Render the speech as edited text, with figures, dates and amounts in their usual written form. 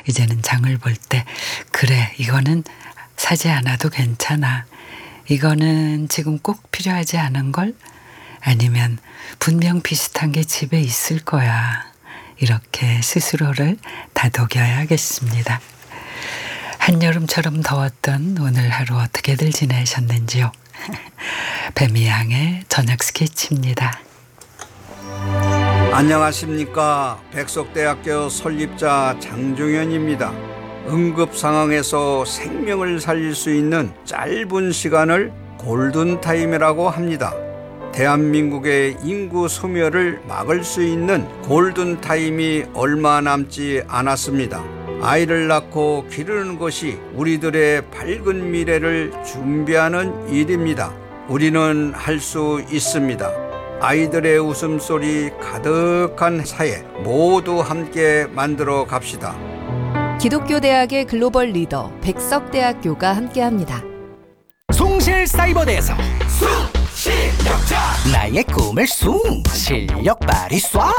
이제는 장을 볼 때 그래 이거는 사지 않아도 괜찮아. 이거는 지금 꼭 필요하지 않은 걸? 아니면 분명 비슷한 게 집에 있을 거야. 이렇게 스스로를 다독여야겠습니다. 한여름처럼 더웠던 오늘 하루 어떻게들 지내셨는지요? 뱀이양의 저녁 스케치입니다. 안녕하십니까. 백석대학교 설립자 장종현입니다. 응급 상황에서 생명을 살릴 수 있는 짧은 시간을 골든타임이라고 합니다. 대한민국의 인구 소멸을 막을 수 있는 골든타임이 얼마 남지 않았습니다. 아이를 낳고 기르는 것이 우리들의 밝은 미래를 준비하는 일입니다. 우리는 할 수 있습니다. 아이들의 웃음소리 가득한 사회 모두 함께 만들어 갑시다. 기독교대학의 글로벌 리더 백석대학교가 함께합니다. 숭실사이버대에서 숭실력자 나의 꿈을 숭 실력 발휘 쏴